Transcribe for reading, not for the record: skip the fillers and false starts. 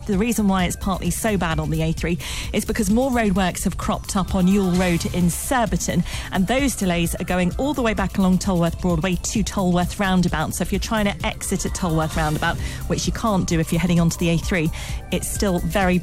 The reason why it's partly so bad on the A3 is because more roadworks have cropped up on Ewell Road in Surbiton, and those delays are going all the way back along Tolworth Broadway to Tolworth Roundabout. So if you're trying to exit at Tolworth Roundabout, which you can't do if you're heading onto the A3, it's still very